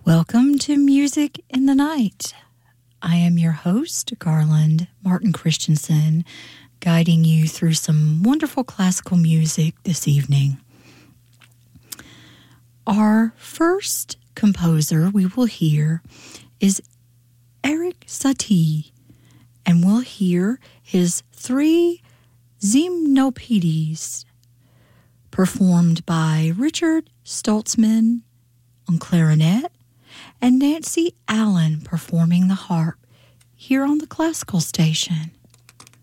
Welcome to Music in the Night. I am your host, Garland Martin Christensen, guiding you through some wonderful classical music this evening. Our first composer we will hear is Erik Satie, and we'll hear his 3 Gymnopédies, performed by Richard Stoltzman on clarinet and Nancy Allen performing the harp here on the Classical Station.